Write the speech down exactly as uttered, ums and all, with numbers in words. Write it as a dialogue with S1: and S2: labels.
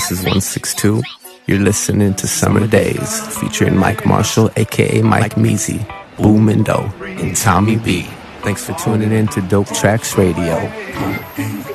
S1: This is one sixty-two. You're listening to Summer Days, featuring Mike Marshall, a k a. Mike Measy, Boomindo, and Tommy B. Thanks for tuning in to Dope Tracks Radio.